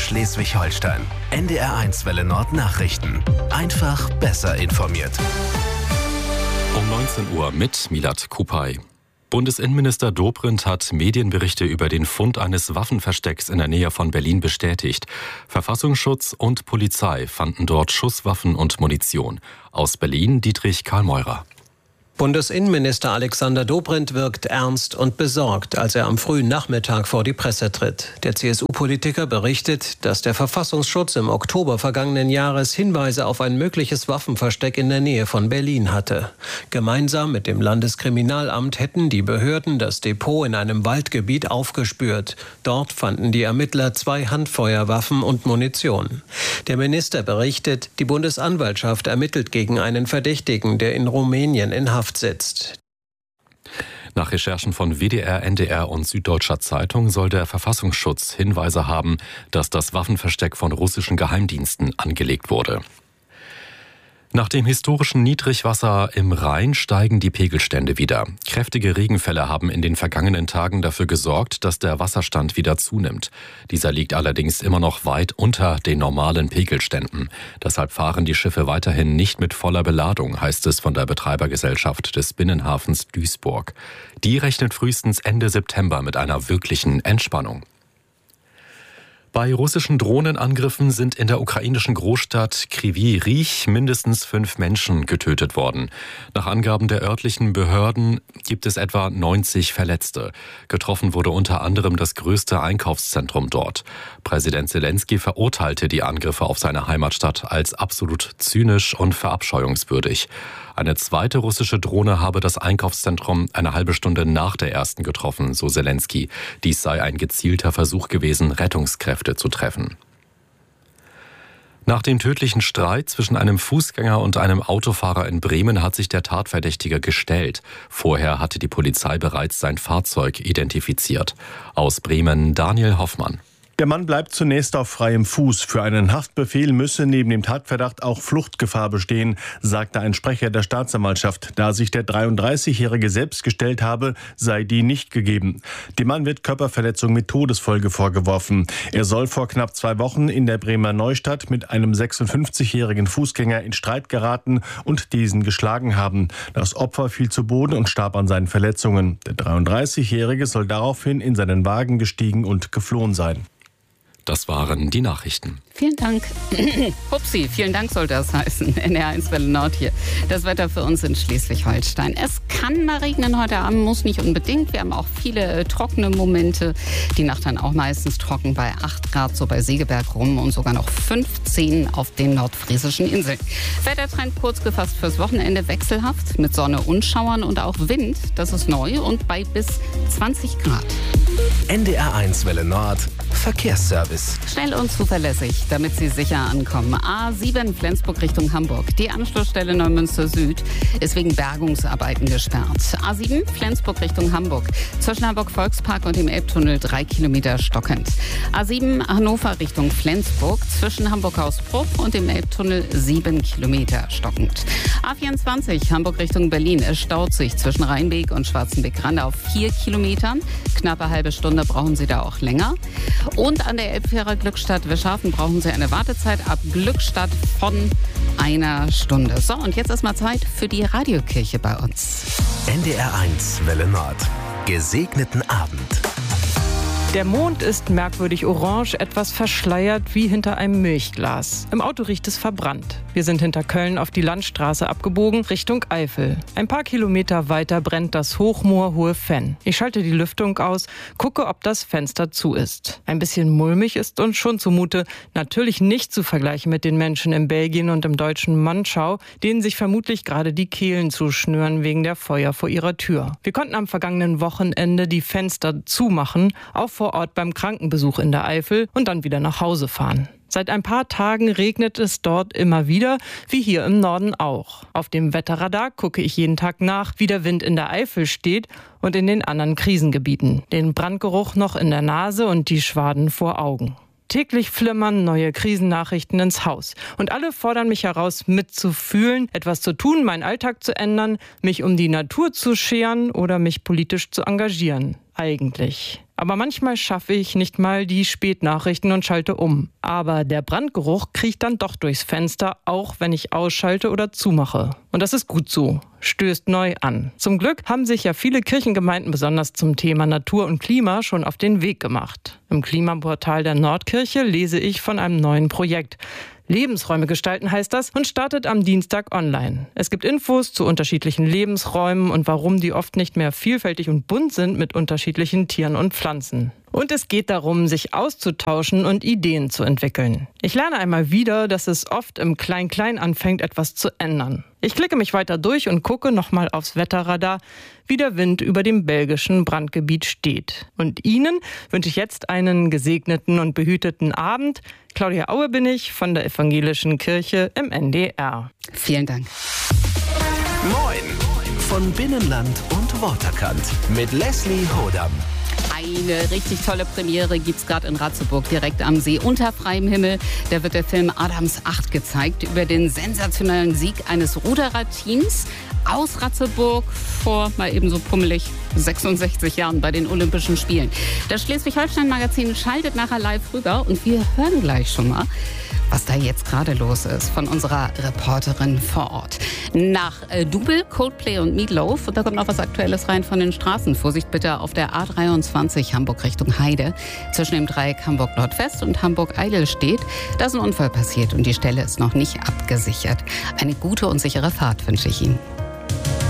Schleswig-Holstein. NDR1 Welle Nord Nachrichten. Einfach besser informiert. Um 19 Uhr mit Milad Kupay. Bundesinnenminister Dobrindt hat Medienberichte über den Fund eines Waffenverstecks in der Nähe von Berlin bestätigt. Verfassungsschutz und Polizei fanden dort Schusswaffen und Munition. Aus Berlin Dietrich Karl-Meurer. Bundesinnenminister Alexander Dobrindt wirkt ernst und besorgt, als er am frühen Nachmittag vor die Presse tritt. Der CSU-Politiker berichtet, dass der Verfassungsschutz im Oktober vergangenen Jahres Hinweise auf ein mögliches Waffenversteck in der Nähe von Berlin hatte. Gemeinsam mit dem Landeskriminalamt hätten die Behörden das Depot in einem Waldgebiet aufgespürt. Dort fanden die Ermittler 2 Handfeuerwaffen und Munition. Der Minister berichtet, die Bundesanwaltschaft ermittelt gegen einen Verdächtigen, der in Rumänien in Haft sitzt. Nach Recherchen von WDR, NDR und Süddeutscher Zeitung soll der Verfassungsschutz Hinweise haben, dass das Waffenversteck von russischen Geheimdiensten angelegt wurde. Nach dem historischen Niedrigwasser im Rhein steigen die Pegelstände wieder. Kräftige Regenfälle haben in den vergangenen Tagen dafür gesorgt, dass der Wasserstand wieder zunimmt. Dieser liegt allerdings immer noch weit unter den normalen Pegelständen. Deshalb fahren die Schiffe weiterhin nicht mit voller Beladung, heißt es von der Betreibergesellschaft des Binnenhafens Duisburg. Die rechnet frühestens Ende September mit einer wirklichen Entspannung. Bei russischen Drohnenangriffen sind in der ukrainischen Großstadt Kryvyi Rih mindestens 5 Menschen getötet worden. Nach Angaben der örtlichen Behörden gibt es etwa 90 Verletzte. Getroffen wurde unter anderem das größte Einkaufszentrum dort. Präsident Zelensky verurteilte die Angriffe auf seine Heimatstadt als absolut zynisch und verabscheuungswürdig. Eine zweite russische Drohne habe das Einkaufszentrum eine halbe Stunde nach der ersten getroffen, so Zelensky. Dies sei ein gezielter Versuch gewesen, Rettungskräfte zu treffen. Nach dem tödlichen Streit zwischen einem Fußgänger und einem Autofahrer in Bremen hat sich der Tatverdächtige gestellt. Vorher hatte die Polizei bereits sein Fahrzeug identifiziert. Aus Bremen Daniel Hoffmann. Der Mann bleibt zunächst auf freiem Fuß. Für einen Haftbefehl müsse neben dem Tatverdacht auch Fluchtgefahr bestehen, sagte ein Sprecher der Staatsanwaltschaft. Da sich der 33-Jährige selbst gestellt habe, sei die nicht gegeben. Dem Mann wird Körperverletzung mit Todesfolge vorgeworfen. Er soll vor knapp 2 Wochen in der Bremer Neustadt mit einem 56-jährigen Fußgänger in Streit geraten und diesen geschlagen haben. Das Opfer fiel zu Boden und starb an seinen Verletzungen. Der 33-Jährige soll daraufhin in seinen Wagen gestiegen und geflohen sein. Das waren die Nachrichten. Vielen Dank. Hupsi, vielen Dank soll das heißen. NDR1 Welle Nord hier. Das Wetter für uns in Schleswig-Holstein. Es kann mal regnen heute Abend, muss nicht unbedingt. Wir haben auch viele trockene Momente. Die Nacht dann auch meistens trocken bei 8 Grad, so bei Segeberg rum und sogar noch 15 auf den nordfriesischen Inseln. Wettertrend kurz gefasst fürs Wochenende wechselhaft mit Sonne und Schauern und auch Wind. Das ist neu und bei bis 20 Grad. NDR1 Welle Nord Verkehrsservice. Schnell und zuverlässig, damit Sie sicher ankommen. A7 Flensburg Richtung Hamburg. Die Anschlussstelle Neumünster Süd ist wegen Bergungsarbeiten gesperrt. A7 Flensburg Richtung Hamburg. Zwischen Hamburg Volkspark und dem Elbtunnel 3 Kilometer stockend. A7 Hannover Richtung Flensburg. Zwischen Hamburg Hausbruch und dem Elbtunnel 7 Kilometer stockend. A24 Hamburg Richtung Berlin. Es staut sich zwischen Rheinbeek und Schwarzenbeck-Rande auf 4 Kilometern. Knappe halbe Stunde brauchen Sie da auch länger. Und an der Elbfähre Glückstadt-Wischhafen brauchen Sie eine Wartezeit ab Glückstadt von 1 Stunde. So, und jetzt erstmal Zeit für die Radiokirche bei uns. NDR1 Welle Nord. Gesegneten Abend. Der Mond ist merkwürdig orange, etwas verschleiert wie hinter einem Milchglas. Im Auto riecht es verbrannt. Wir sind hinter Köln auf die Landstraße abgebogen, Richtung Eifel. Ein paar Kilometer weiter brennt das Hochmoor Hohe Venn. Ich schalte die Lüftung aus, gucke, ob das Fenster zu ist. Ein bisschen mulmig ist uns schon zumute. Natürlich nicht zu vergleichen mit den Menschen in Belgien und im deutschen Manschau, denen sich vermutlich gerade die Kehlen zuschnüren wegen der Feuer vor ihrer Tür. Wir konnten am vergangenen Wochenende die Fenster zumachen, auch vor Ort beim Krankenbesuch in der Eifel und dann wieder nach Hause fahren. Seit ein paar Tagen regnet es dort immer wieder, wie hier im Norden auch. Auf dem Wetterradar gucke ich jeden Tag nach, wie der Wind in der Eifel steht und in den anderen Krisengebieten. Den Brandgeruch noch in der Nase und die Schwaden vor Augen. Täglich flimmern neue Krisennachrichten ins Haus. Und alle fordern mich heraus, mitzufühlen, etwas zu tun, meinen Alltag zu ändern, mich um die Natur zu scheren oder mich politisch zu engagieren. Eigentlich. Aber manchmal schaffe ich nicht mal die Spätnachrichten und schalte um. Aber der Brandgeruch kriecht dann doch durchs Fenster, auch wenn ich ausschalte oder zumache. Und das ist gut so. Stößt neu an. Zum Glück haben sich ja viele Kirchengemeinden besonders zum Thema Natur und Klima schon auf den Weg gemacht. Im Klimaportal der Nordkirche lese ich von einem neuen Projekt. Lebensräume gestalten heißt das und startet am Dienstag online. Es gibt Infos zu unterschiedlichen Lebensräumen und warum die oft nicht mehr vielfältig und bunt sind mit unterschiedlichen Tieren und Pflanzen. Und es geht darum, sich auszutauschen und Ideen zu entwickeln. Ich lerne einmal wieder, dass es oft im Klein-Klein anfängt, etwas zu ändern. Ich klicke mich weiter durch und gucke nochmal aufs Wetterradar, wie der Wind über dem belgischen Brandgebiet steht. Und Ihnen wünsche ich jetzt einen gesegneten und behüteten Abend. Claudia Aue bin ich von der Evangelischen Kirche im NDR. Vielen Dank. Moin von Binnenland und Waterkant mit Leslie Hodam. Eine richtig tolle Premiere gibt's gerade in Ratzeburg, direkt am See unter freiem Himmel. Da wird der Film Adams 8 gezeigt über den sensationellen Sieg eines Rudererteams aus Ratzeburg vor mal eben so pummelig 66 Jahren bei den Olympischen Spielen. Das Schleswig-Holstein-Magazin schaltet nachher live rüber und wir hören gleich schon mal, was da jetzt gerade los ist von unserer Reporterin vor Ort. Nach Double, Coldplay und Meatloaf, und da kommt noch was Aktuelles rein von den Straßen. Vorsicht bitte auf der A23 Hamburg Richtung Heide. Zwischen dem Dreieck Hamburg Nordwest und Hamburg Eidelstedt. Da ist ein Unfall passiert und die Stelle ist noch nicht abgesichert. Eine gute und sichere Fahrt wünsche ich Ihnen.